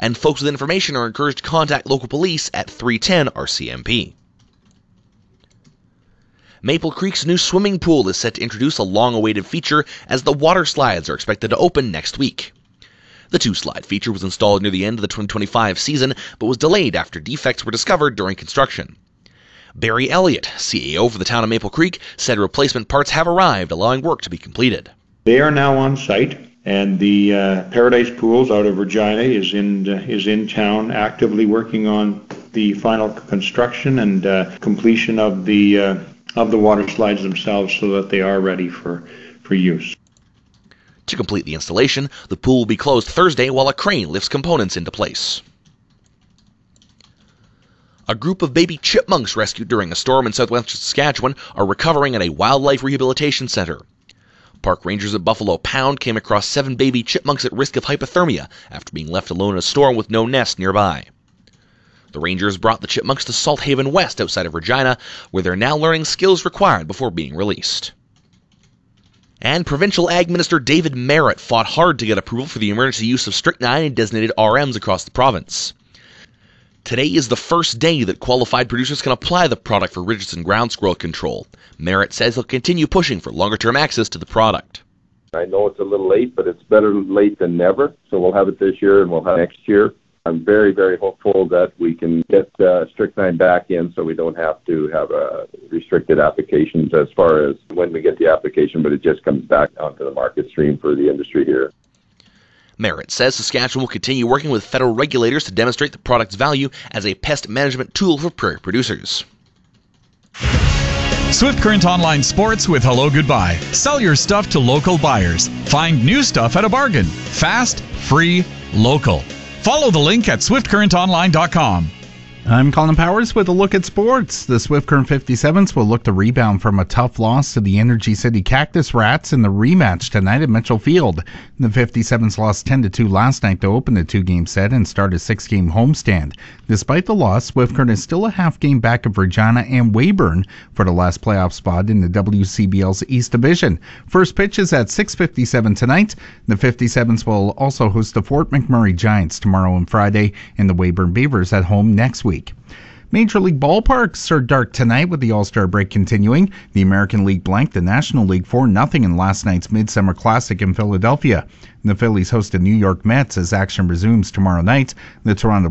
and folks with information are encouraged to contact local police at 310 RCMP. Maple Creek's new swimming pool is set to introduce a long-awaited feature as the water slides are expected to open next week. The two-slide feature was installed near the end of the 2025 season, but was delayed after defects were discovered during construction. Barry Elliott, CEO for the town of Maple Creek, said replacement parts have arrived, allowing work to be completed. They are now on site, and the Paradise Pools out of Regina is in town, actively working on the final construction and completion of the water slides themselves, so that they are ready for use. To complete the installation, the pool will be closed Thursday while a crane lifts components into place. A group of baby chipmunks rescued during a storm in southwestern Saskatchewan are recovering at a wildlife rehabilitation center. Park rangers at Buffalo Pound came across 7 baby chipmunks at risk of hypothermia after being left alone in a storm with no nest nearby. The rangers brought the chipmunks to Salt Haven West outside of Regina, where they're now learning skills required before being released. And Provincial Ag Minister David Merritt fought hard to get approval for the emergency use of strychnine in designated RMs across the province. Today is the first day that qualified producers can apply the product for Richardson ground squirrel control. Merritt says he'll continue pushing for longer-term access to the product. I know it's a little late, but it's better late than never. So we'll have it this year and we'll have it next year. I'm very, very hopeful that we can get strychnine back in so we don't have to have restricted applications as far as when we get the application, but it just comes back onto the market stream for the industry here. Merritt says Saskatchewan will continue working with federal regulators to demonstrate the product's value as a pest management tool for prairie producers. Swift Current Online Sports with Hello Goodbye. Sell your stuff to local buyers. Find new stuff at a bargain. Fast, free, local. Follow the link at swiftcurrentonline.com. I'm Colin Powers with a look at sports. The Swift Current 57s will look to rebound from a tough loss to the Energy City Cactus Rats in the rematch tonight at Mitchell Field. The 57s lost 10-2 last night to open the 2-game set and start a 6-game homestand. Despite the loss, Swift Current is still a half-game back of Regina and Weyburn for the last playoff spot in the WCBL's East Division. First pitch is at 6:57 tonight. The 57s will also host the Fort McMurray Giants tomorrow and Friday, and the Weyburn Beavers at home next week. Major League ballparks are dark tonight with the All-Star break continuing. The American League blanked the National League 4-0 in last night's Midsummer Classic in Philadelphia. The Phillies host the New York Mets as action resumes tomorrow night. The Toronto